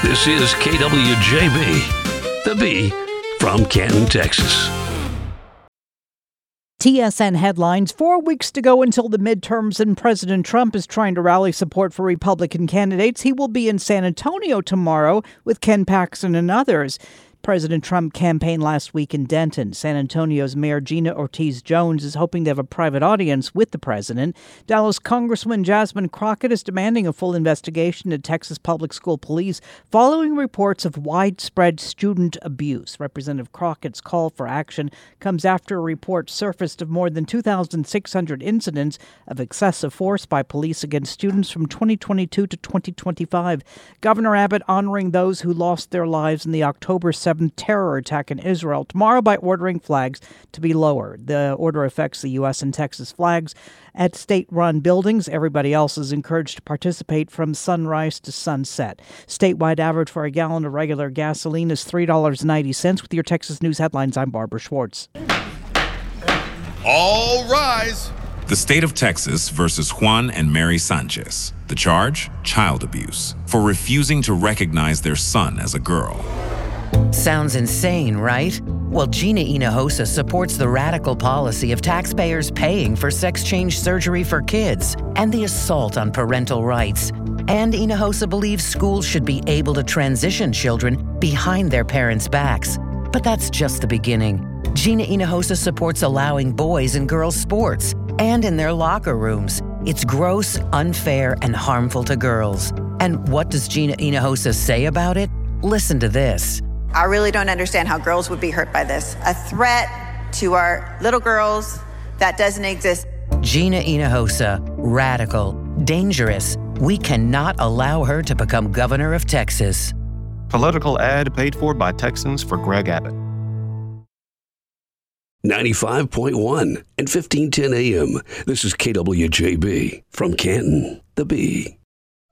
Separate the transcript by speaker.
Speaker 1: This is KWJB, the B from Canton, Texas.
Speaker 2: TSN headlines. 4 weeks to go until the midterms, and President Trump is trying to rally support for Republican candidates. He will be in San Antonio tomorrow with Ken Paxton and others. President Trump campaigned last week in Denton. San Antonio's Mayor Gina Ortiz-Jones is hoping to have a private audience with the president. Dallas Congresswoman Jasmine Crockett is demanding a full investigation to Texas Public School Police following reports of widespread student abuse. Representative Crockett's call for action comes after a report surfaced of more than 2,600 incidents of excessive force by police against students from 2022 to 2025. Governor Abbott honoring those who lost their lives in the October 7th terror attack in Israel tomorrow by ordering flags to be lowered. The order affects the U.S. and Texas flags at state-run buildings. Everybody else is encouraged to participate from sunrise to sunset. Statewide average for a gallon of regular gasoline is $3.90. With your Texas News headlines, I'm Barbara Schwartz.
Speaker 3: All rise.
Speaker 4: The state of Texas versus Juan and Mary Sanchez. The charge? Child abuse for refusing to recognize their son as a girl.
Speaker 5: Sounds insane, right? Well, Gina Hinojosa supports the radical policy of taxpayers paying for sex change surgery for kids and the assault on parental rights. And Hinojosa believes schools should be able to transition children behind their parents' backs. But that's just the beginning. Gina Hinojosa supports allowing boys and girls sports and in their locker rooms. It's gross, unfair, and harmful to girls. And what does Gina Hinojosa say about it? Listen to this.
Speaker 6: I really don't understand how girls would be hurt by this. A threat to our little girls that doesn't exist.
Speaker 5: Gina Hinojosa, radical, dangerous. We cannot allow her to become governor of Texas.
Speaker 7: Political ad paid for by Texans for Greg Abbott.
Speaker 1: 95.1 and 1510 AM. This is KWJB from Canton, the B.